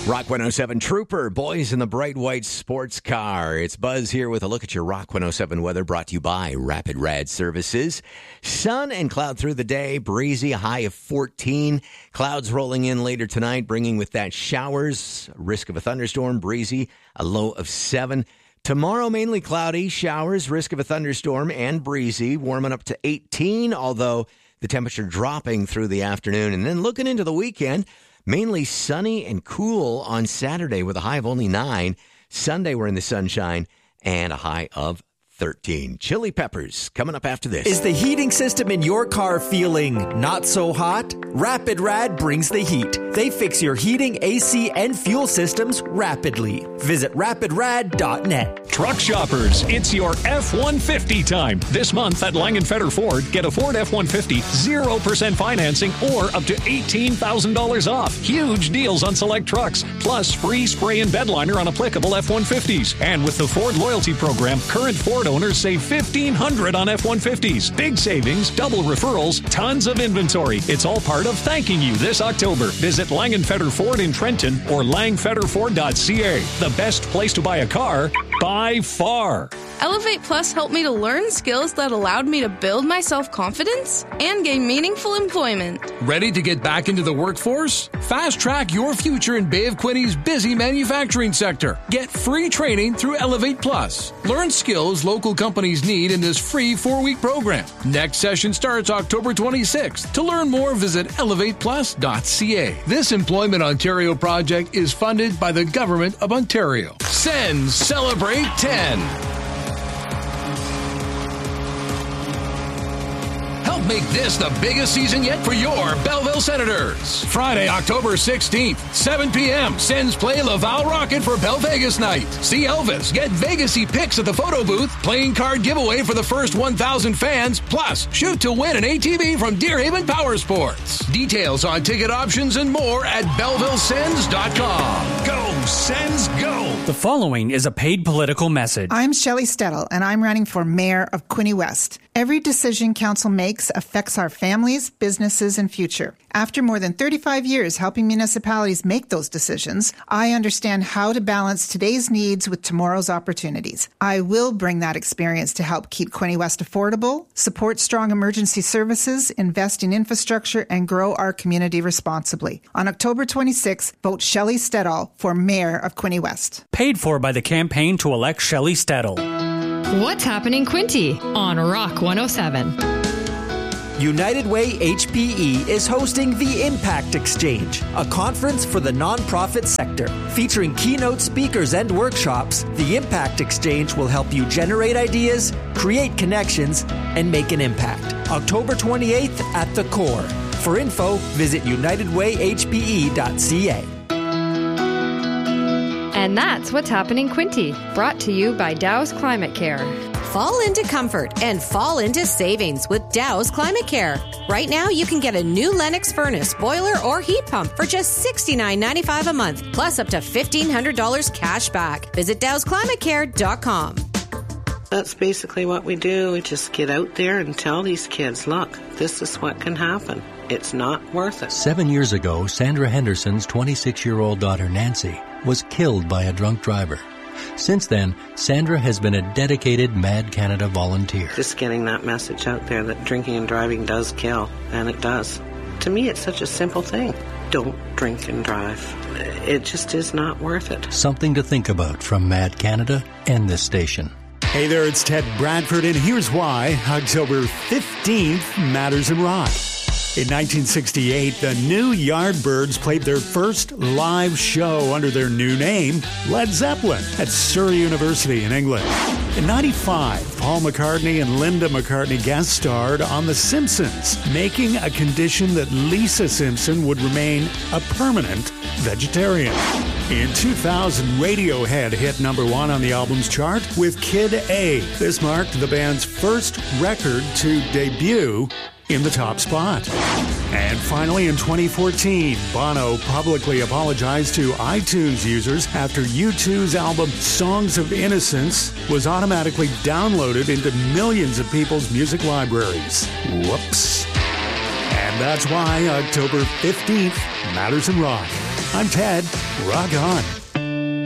Rock 107 Trooper, boys in the bright white sports car. It's Buzz here with a look at your Rock 107 weather, brought to you by Rapid Rad Services. Sun and cloud through the day, breezy, a high of 14. Clouds rolling in later tonight, bringing with that showers, risk of a thunderstorm, breezy, a low of 7. Tomorrow, mainly cloudy, showers, risk of a thunderstorm, and breezy, warming up to 18, although the temperature dropping through the afternoon. And then looking into the weekend, mainly sunny and cool on Saturday with a high of only 9. Sunday, we're in the sunshine and a high of 13. Chili Peppers coming up after this. Is the heating system in your car feeling not so hot? Rapid Rad brings the heat. They fix your heating, AC, and fuel systems rapidly. Visit rapidrad.net. Truck shoppers, it's your F-150 time. This month at Langenfetter Ford, get a Ford F-150, 0% financing or up to $18,000 off. Huge deals on select trucks, plus free spray and bed liner on applicable F-150s. And with the Ford Loyalty Program, current Ford owners save $1,500 on F-150s. Big savings, double referrals, tons of inventory. It's all part of thanking you this October. Visit Langenfetter Ford in Trenton or langfetterford.ca. The best place to buy a car by far. Elevate Plus helped me to learn skills that allowed me to build my self-confidence and gain meaningful employment. Ready to get back into the workforce? Fast track your future in Bay of Quinny's busy manufacturing sector. Get free training through Elevate Plus. Learn skills local companies need in this free 4-week program. Next session starts October 26th. To learn more, visit elevateplus.ca. This Employment Ontario project is funded by the Government of Ontario. Sens Celebrate 10. Help make this the biggest season yet for your Belleville Senators. Friday, October 16th, 7 p.m. Sens play Laval Rocket for Bell Vegas night. See Elvis, get Vegas-y pics at the photo booth, playing card giveaway for the first 1,000 fans, plus shoot to win an ATV from Deerhaven Power Sports. Details on ticket options and more at BellevilleSens.com. Go, Sens, go! The following is a paid political message. I'm Shelley Stettle, and I'm running for Mayor of Quinte West. Every decision council makes affects our families, businesses, and future. After more than 35 years helping municipalities make those decisions, I understand how to balance today's needs with tomorrow's opportunities. I will bring that experience to help keep Quinte West affordable, support strong emergency services, invest in infrastructure, and grow our community responsibly. On October 26th, vote Shelley Stettle for Mayor of Quinte West. Paid for by the campaign to elect Shelley Stettle. What's happening, Quinte? On Rock 107. United Way HPE is hosting the Impact Exchange, a conference for the nonprofit sector. Featuring keynote speakers and workshops, the Impact Exchange will help you generate ideas, create connections, and make an impact. October 28th at the Core. For info, visit unitedwayhpe.ca. And that's what's happening, Quinte. Brought to you by Dow's Climate Care. Fall into comfort and fall into savings with Dow's Climate Care. Right now, you can get a new Lennox furnace, boiler, or heat pump for just $69.95 a month, plus up to $1,500 cash back. Visit dowsclimatecare.com. That's basically what we do. We just get out there and tell these kids, look, this is what can happen. It's not worth it. 7 years ago, Sandra Henderson's 26-year-old daughter, Nancy, was killed by a drunk driver. Since then, Sandra has been a dedicated Mad Canada volunteer. Just getting that message out there that drinking and driving does kill, and it does. To me, it's such a simple thing. Don't drink and drive. It just is not worth it. Something to think about from Mad Canada and this station. Hey there, it's Ted Bradford, and here's why October 15th matters in rock. In 1968, the New Yardbirds played their first live show under their new name, Led Zeppelin, at Surrey University in England. In 95, Paul McCartney and Linda McCartney guest starred on The Simpsons, making a condition that Lisa Simpson would remain a permanent vegetarian. In 2000, Radiohead hit #1 on the albums chart with Kid A. This marked the band's first record to debut in the top spot. And finally, in 2014, Bono publicly apologized to iTunes users after U2's album Songs of Innocence was automatically downloaded into millions of people's music libraries. Whoops. And that's why October 15th matters in rock. I'm Ted. Rock on.